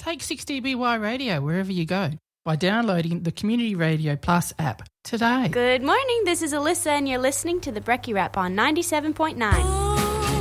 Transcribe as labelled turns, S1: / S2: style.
S1: Take 6DBY Radio wherever you go by downloading the Community Radio Plus app today.
S2: Good morning, this is Alyssa and you're listening to the Brekkie Wrap on 97.9.